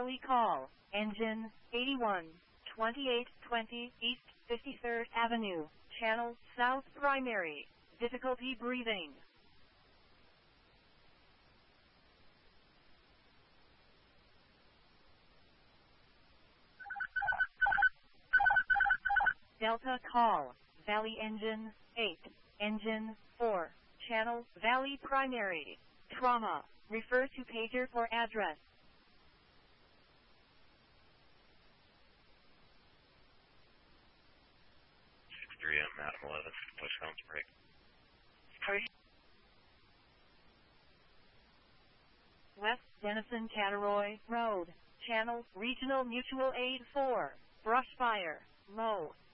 Valley call, engine 81, 2820 East 53rd Avenue, channel south primary, difficulty breathing. Delta call, Valley engine 8, engine 4, channel Valley primary, trauma, refer to pager for address. 3M, Adam 11, touchdown's break. West Denison Catteroy Road, channel Regional Mutual Aid 4, brush fire, low.